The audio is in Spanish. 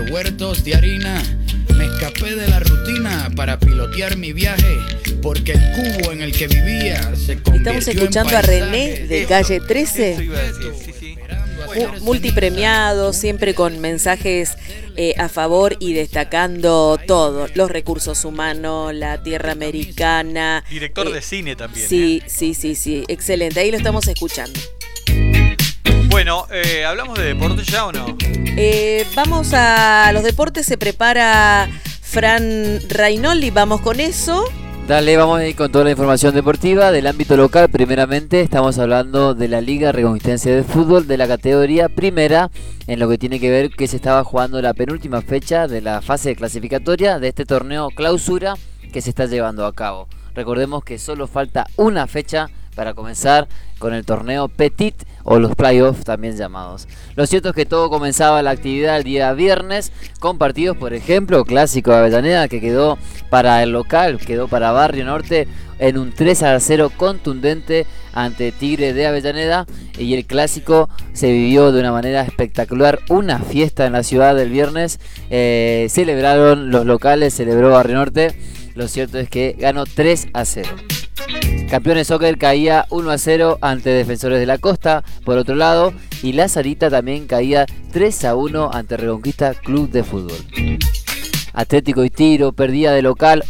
por huertos de harina. Me escapé de la rutina para pilotear mi viaje, porque el cubo en el que vivía se convirtió Estamos escuchando a René de Calle 13. Eso iba a decir, sí. Multipremiado, siempre con mensajes a favor y destacando todo, los recursos humanos, la tierra americana. Director de cine también. Sí, excelente, ahí lo estamos escuchando. Bueno, ¿hablamos de deporte ya o no? Vamos a los deportes, se prepara Fran Rainoli, vamos con eso. Dale, vamos a ir con toda la información deportiva del ámbito local. Primeramente estamos hablando de la Liga Reconquistense de Fútbol de la categoría primera, en lo que tiene que ver que se estaba jugando la penúltima fecha de la fase clasificatoria de este torneo clausura que se está llevando a cabo. Recordemos que solo falta una fecha para comenzar con el torneo Petit o los playoffs también llamados. Lo cierto es que todo comenzaba la actividad el día viernes con partidos, por ejemplo, Clásico de Avellaneda, que quedó para el local, quedó para Barrio Norte en un 3-0 contundente ante Tigre de Avellaneda, y el Clásico se vivió de una manera espectacular, una fiesta en la ciudad del viernes. Celebraron los locales, celebró Barrio Norte. Lo cierto es que ganó 3-0. Campeones Soccer caía 1-0 ante Defensores de la Costa, por otro lado, y La Sarita también caía 3-1 ante Reconquista Club de Fútbol. Atlético y Tiro perdía de local